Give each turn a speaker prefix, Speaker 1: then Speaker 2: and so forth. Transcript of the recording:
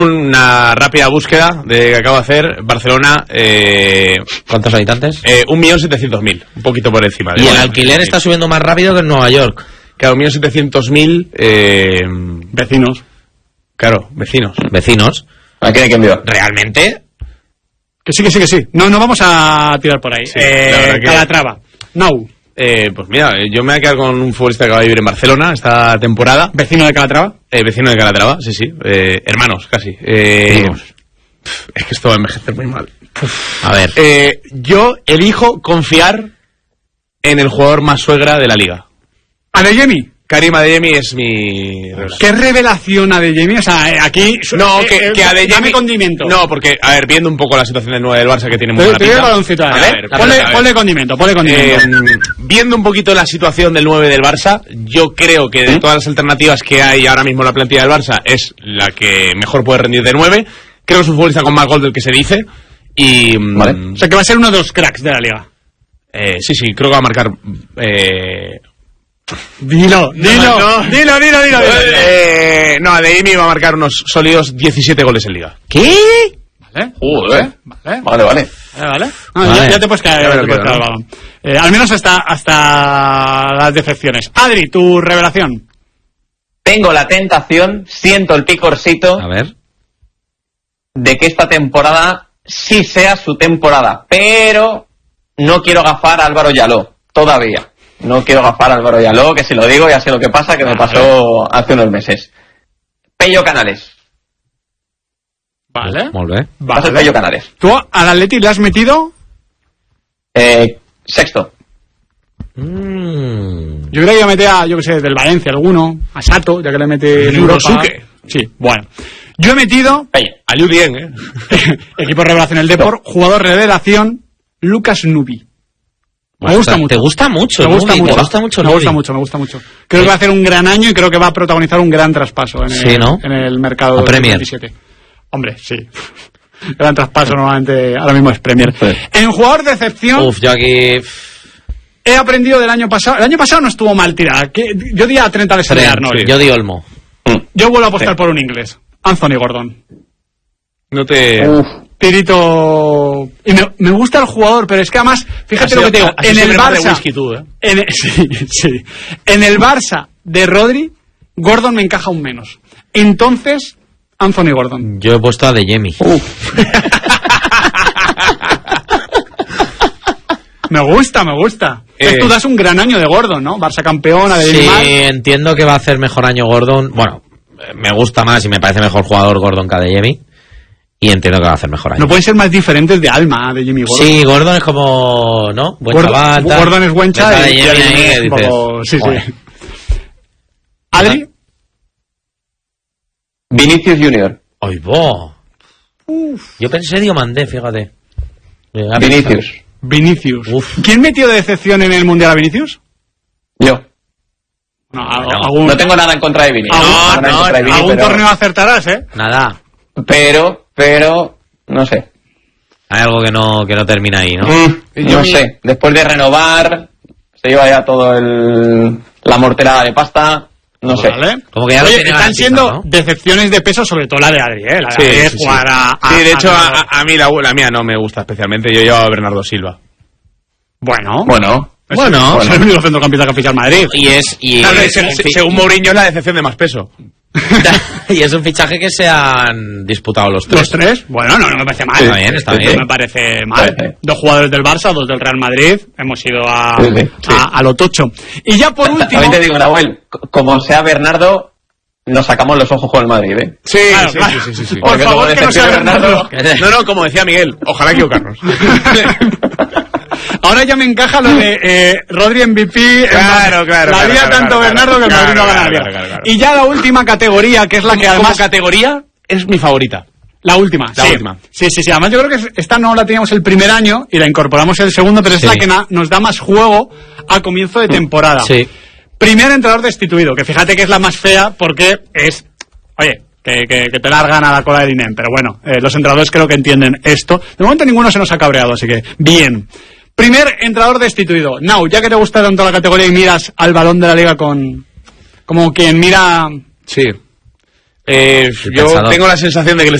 Speaker 1: Una rápida búsqueda que acabo de hacer. Barcelona.
Speaker 2: ¿Cuántos habitantes?
Speaker 1: 1.700.000. Un poquito por encima.
Speaker 2: Y el alquiler está subiendo más rápido que en Nueva York.
Speaker 1: Claro, 1.700.000.
Speaker 3: Vecinos.
Speaker 1: Claro, vecinos.
Speaker 2: Vecinos.
Speaker 4: ¿A quién hay que enviar?
Speaker 2: ¿Realmente?
Speaker 3: Que sí. No vamos a tirar por ahí.
Speaker 1: Sí,
Speaker 3: Calatrava. No.
Speaker 1: Pues mira, yo me voy a quedar con un futbolista que acaba de vivir en Barcelona esta temporada.
Speaker 3: ¿Vecino de Calatrava?
Speaker 1: Vecino de Calatrava, sí. Hermanos, casi. Es que esto va a envejecer muy mal.
Speaker 2: A ver.
Speaker 1: Yo elijo confiar en el jugador más suegra de la liga.
Speaker 3: ¿Adeyemi?
Speaker 1: Karim Adeyemi es mi revelación.
Speaker 3: ¿Qué revelación Adeyemi? O sea, aquí...
Speaker 1: No, que Adeyemi...
Speaker 3: Dame condimento.
Speaker 1: No, porque, a ver, viendo un poco la situación del 9 del Barça, que tiene muy buena
Speaker 3: Te doy el
Speaker 1: pinta.
Speaker 3: baloncito,
Speaker 1: A ver,
Speaker 3: ponle condimento.
Speaker 1: Viendo un poquito la situación del 9 del Barça, yo creo que de todas las alternativas que hay ahora mismo en la plantilla del Barça, es la que mejor puede rendir de 9. Creo que es un futbolista con más gol del que se dice. Y...
Speaker 3: Vale. O sea, que va a ser uno de los cracks de la liga.
Speaker 1: Sí, creo que va a marcar...
Speaker 3: Dilo.
Speaker 1: No, Adeyemi va a marcar unos sólidos 17 goles en liga.
Speaker 2: ¿Qué?
Speaker 3: Vale.
Speaker 4: Vale.
Speaker 3: No,
Speaker 2: Vale.
Speaker 3: ya te puedes caer, el balón. Al menos hasta las decepciones. Adri, tu revelación.
Speaker 4: Tengo la tentación, siento el picorcito
Speaker 2: A ver.
Speaker 4: de que esta temporada sí sea su temporada, pero no quiero gafar a Álvaro Yaló, todavía. No quiero gafar a Álvaro Yaló, que si lo digo ya sé lo que pasa, que me pasó hace unos meses. Pello Canales.
Speaker 3: Vale.
Speaker 2: Molt bé.
Speaker 4: Va a ser Pello Canales.
Speaker 3: ¿Tú al Atleti le has metido?
Speaker 4: Sexto.
Speaker 3: Yo creo que iba a meter a, yo que sé, del Valencia alguno, a Sato, ya que le mete en Europa.
Speaker 1: Yurosuke.
Speaker 3: Sí, bueno. Yo he metido
Speaker 4: Pello.
Speaker 1: A Liu Dien,
Speaker 3: equipo revelación el Depor, jugador revelación, Lucas Nubi. Me gusta mucho.
Speaker 2: ¿Te gusta mucho?
Speaker 3: Me gusta
Speaker 2: Nubi?
Speaker 3: mucho.
Speaker 2: ¿Te gusta mucho?
Speaker 3: Me
Speaker 2: Nubi?
Speaker 3: gusta mucho. Creo que va a hacer un gran año y creo que va a protagonizar un gran traspaso en
Speaker 2: Sí, ¿no?
Speaker 3: en el mercado
Speaker 2: A
Speaker 3: de
Speaker 2: Premier.
Speaker 3: 2017. Hombre, sí. Gran traspaso normalmente, ahora mismo es Premier.
Speaker 4: Sí.
Speaker 3: En jugador de excepción,
Speaker 2: Uf, yo aquí...
Speaker 3: he aprendido del año pasado. El año pasado no estuvo mal tirada. Yo di a 30 de Alexander Arnold.
Speaker 2: Yo di Olmo.
Speaker 3: Yo vuelvo a apostar por un inglés. Anthony Gordon.
Speaker 1: No te...
Speaker 3: Tirito. Y me gusta el jugador, pero es que además, fíjate lo que te digo, en el Barça.
Speaker 1: Whisky, tú,
Speaker 3: Sí. En el Barça de Rodri, Gordon me encaja un menos. Entonces, Anthony Gordon.
Speaker 2: Yo he puesto a Adeyemi.
Speaker 3: Me gusta. Tú das un gran año de Gordon, ¿no? Barça campeón,
Speaker 2: Sí, entiendo que va a hacer mejor año Gordon. Bueno, me gusta más y me parece mejor jugador Gordon que Adeyemi. Y entiendo que va a hacer mejor año.
Speaker 3: No pueden ser más diferentes de alma de Jimmy Gordon.
Speaker 2: Sí, Gordon es como, ¿no? Buen chaval. tal.
Speaker 3: Gordon es buen chaval.
Speaker 2: Y Adeyemi ahí que dices,
Speaker 3: Sí.
Speaker 2: joder.
Speaker 3: ¿Adri?
Speaker 4: Vinicius Junior.
Speaker 2: ¡Ay, bo! Yo pensé Diomandé, fíjate.
Speaker 4: Vinicius.
Speaker 2: Uf.
Speaker 3: ¿Quién metió de decepción en el Mundial a Vinicius?
Speaker 4: Yo.
Speaker 3: No,
Speaker 4: No tengo nada en contra de Vinicius.
Speaker 3: algún torneo acertarás, ¿eh?
Speaker 2: Nada.
Speaker 4: Pero, no sé.
Speaker 2: Hay algo que no termina ahí, ¿no?
Speaker 4: No sé. Después de renovar, se lleva ya todo la morterada de pasta. No sé.
Speaker 3: ¿Vale?
Speaker 2: Como que ya lo
Speaker 3: Oye,
Speaker 2: tiene
Speaker 3: están
Speaker 2: garantizado,
Speaker 3: siendo
Speaker 2: ¿no?
Speaker 3: decepciones de peso, sobre todo la de Adri, ¿eh? La de Adri es jugar a...
Speaker 1: Sí, de hecho, a mí la mía no me gusta especialmente. Yo llevaba a Bernardo Silva.
Speaker 3: Bueno.
Speaker 2: Bueno.
Speaker 3: Es el único centrocampista que ha fichado Madrid.
Speaker 1: Según Mourinho es la decepción de más peso.
Speaker 2: Y es un fichaje que se han disputado los tres.
Speaker 3: ¿Los tres? Bueno, no me parece mal.
Speaker 2: Está bien, está bien.
Speaker 3: No me parece mal.
Speaker 4: Sí.
Speaker 3: 2 jugadores del Barça, 2 del Real Madrid. Hemos ido a lo tocho. Y ya por último...
Speaker 4: También te digo, Nahuel, como sea Bernardo, nos sacamos los ojos con el Madrid, ¿eh?
Speaker 1: Sí.
Speaker 3: Por
Speaker 4: Porque
Speaker 3: favor,
Speaker 4: luego
Speaker 3: que no sea
Speaker 4: Bernardo.
Speaker 3: Bernardo.
Speaker 1: No, como decía Miguel, ojalá equivocarnos.
Speaker 3: Ahora ya me encaja lo de Rodri MVP.
Speaker 1: Claro.
Speaker 3: La haría tanto Bernardo que el Madrid no ganaría.
Speaker 1: Claro.
Speaker 3: Y ya la última categoría, que es la que
Speaker 1: Como
Speaker 3: además...
Speaker 1: categoría, es mi favorita.
Speaker 3: La última. Sí. Además yo creo que esta no la teníamos el primer año y la incorporamos el segundo, pero es la que nos da más juego a comienzo de temporada.
Speaker 2: Sí.
Speaker 3: Primer entrenador destituido, que fíjate que es la más fea porque es... Oye, que te largan a la cola del INEM, pero bueno, los entrenadores creo que entienden esto. De momento ninguno se nos ha cabreado, así que bien. Primer entrenador destituido. Now, ya que te gusta tanto la categoría y miras al balón de la liga como quien mira...
Speaker 1: Sí. yo
Speaker 2: pensador.
Speaker 1: tengo la sensación de que